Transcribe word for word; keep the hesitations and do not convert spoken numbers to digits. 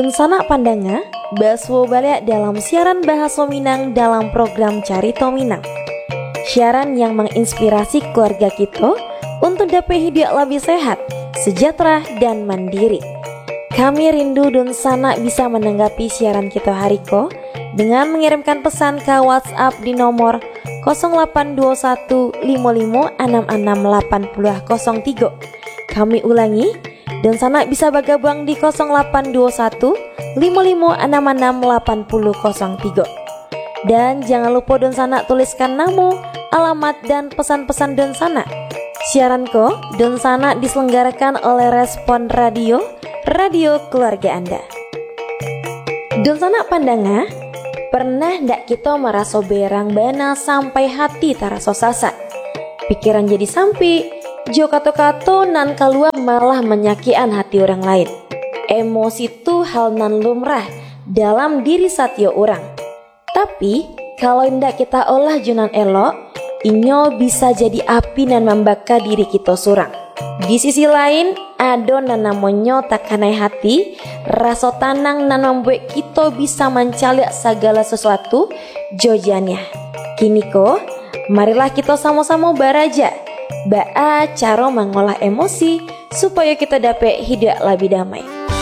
Dun sanak pandanga, baswo balik dalam siaran Bahasa Minang dalam program Carito Minang. Siaran yang menginspirasi keluarga kita untuk dapat hidup lebih sehat, sejahtera, dan mandiri. Kami rindu Dun sanak bisa menanggapi siaran kita hari ko dengan mengirimkan pesan ke WhatsApp di nomor nol delapan dua satu lima lima enam enam delapan nol nol tiga. Kami ulangi, Dun sanak bisa bergabung di nol delapan dua satu lima lima enam enam delapan nol nol tiga. Dan jangan lupa Dun sanak tuliskan nama, alamat, dan pesan-pesan Dun sanak. Siaran ko Dun sanak diselenggarakan oleh Respon Radio, radio keluarga Anda. Dun sanak pandanga, pernah ndak kita merasa berang bana sampai hati taraso sasa? Pikiran jadi sampai, jo kato-kato nan keluar malah menyakian hati orang lain. Emosi itu hal nan lumrah dalam diri satyo orang. Tapi kalau ndak kita olah junan elok, inyo bisa jadi api nan membakar diri kita surang. Di sisi lain, ada nan namanya takanai hati, rasa tanang nan membuat kita bisa mencalik segala sesuatu jojannya. Kini ko, marilah kita sama-sama baraja baa cara mengolah emosi supaya kita dapat hidup lebih damai.